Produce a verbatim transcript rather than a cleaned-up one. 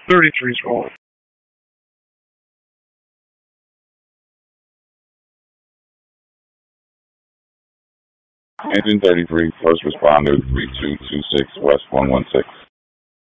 thirty-three calling. Engine thirty-three, first responder three two two six West one one six.